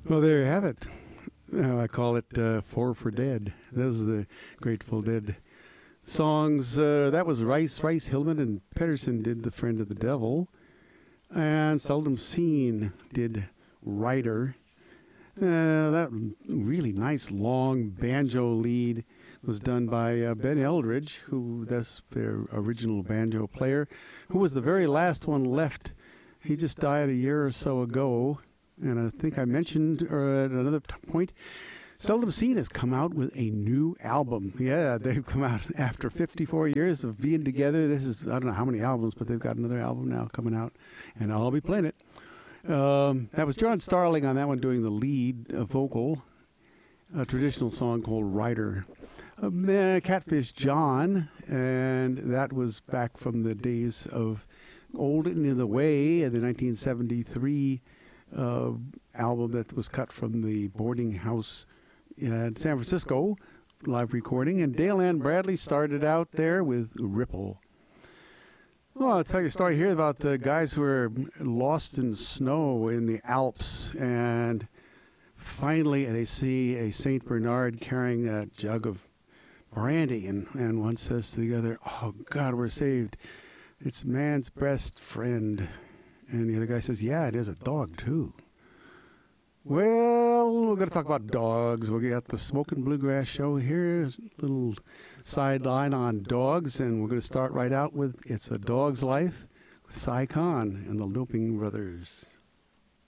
Well, there you have it. I call it Four for Dead. Those are the Grateful Dead songs. That was Rice, Hillman, and Pedersen did The Friend of the Devil. And Seldom Seen did Rider. That really nice long banjo lead was done by Ben Eldridge, who that's their original banjo player, who was the very last one left. He just died a year or so ago. And I think I mentioned at another point, Seldom Seen has come out with a new album. Yeah, they've come out after 54 years of being together. This is, I don't know how many albums, but they've got another album now coming out, and I'll be playing it. That was John Starling on that one doing the lead vocal, a traditional song called Rider. Catfish John, and that was back from the days of Old and in the Way, the 1973 album that was cut from the boarding house in San Francisco, live recording. And Dale Ann Bradley started out there with Ripple. Well, I'll tell you a story here about the guys who were lost in snow in the Alps, and finally they see a St. Bernard carrying a jug of brandy, and one says to the other, "Oh, God, we're saved. It's man's best friend." And the other guy says, "Yeah, it is a dog, too." Well, we're going to talk about dogs. We'll get the Smokin' Bluegrass show here, a little sideline on dogs, and we're going to start right out with It's a Dog's Life with Cy Khan and the Loping Brothers.